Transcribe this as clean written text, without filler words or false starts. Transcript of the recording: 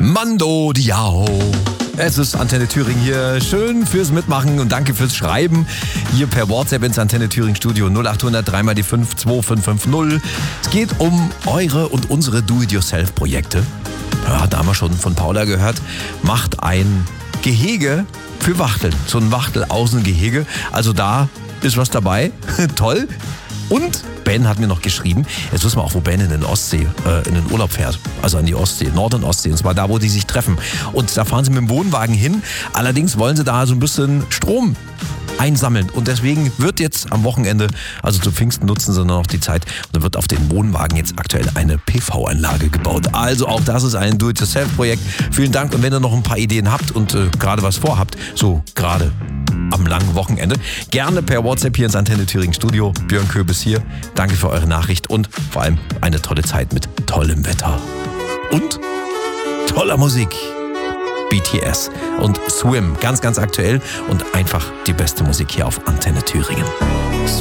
Mando Diao. Es ist Antenne Thüringen hier. Schön fürs Mitmachen und danke fürs Schreiben. Hier per WhatsApp ins Antenne Thüringen Studio 0800 3 mal die 5 2550. Es geht um eure und unsere Do-it-yourself-Projekte. Ja, da haben wir schon von Paula gehört. Macht ein Gehege für Wachteln. So ein Wachtel-Außengehege. Also da ist was dabei. Toll. Und Ben hat mir noch geschrieben, jetzt wissen wir auch, wo Ben in den Urlaub fährt. Also an die Ostsee, Nord- und Ostsee. Und zwar da, wo die sich treffen. Und da fahren sie mit dem Wohnwagen hin. Allerdings wollen sie da so ein bisschen Strom einsammeln. Und deswegen wird jetzt am Wochenende, also zu Pfingsten nutzen sie noch die Zeit, und da wird auf den Wohnwagen jetzt aktuell eine PV-Anlage gebaut. Also auch das ist ein Do-it-yourself-Projekt. Vielen Dank. Und wenn ihr noch ein paar Ideen habt und gerade was vorhabt, so gerade am langen Wochenende, gerne per WhatsApp hier ins Antenne Thüringen Studio. Björn Köbis hier. Danke für eure Nachricht und vor allem eine tolle Zeit mit tollem Wetter. Und toller Musik. BTS und Swim, ganz, ganz aktuell und einfach die beste Musik hier auf Antenne Thüringen.